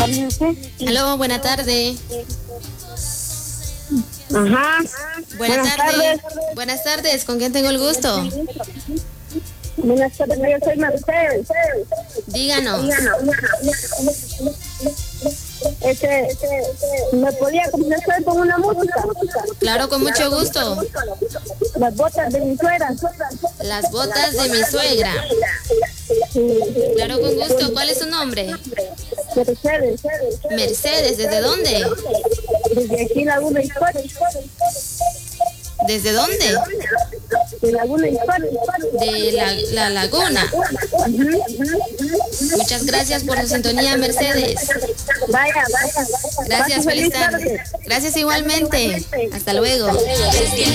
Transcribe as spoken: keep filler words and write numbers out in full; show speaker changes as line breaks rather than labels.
Aló, buena tarde.
Ajá.
Buenas,
Buenas
tardes.
tardes.
Buenas tardes, ¿con quién tengo el gusto?
Buenas tardes, yo soy Mercedes.
Díganos.
Este, ¿me podía complacer con una música?
Claro, con mucho gusto.
Las botas de mi suegra.
Las botas de mi suegra. Claro, con gusto. ¿Cuál es su nombre?
Mercedes.
Mercedes, ¿desde dónde?
Desde aquí Laguna Histórica.
¿Desde dónde?
De Laguna Histórica.
De la, la laguna. Muchas gracias por su sintonía, Mercedes.
Vaya, vaya.
Gracias, feliz tarde. Gracias igualmente. Hasta luego.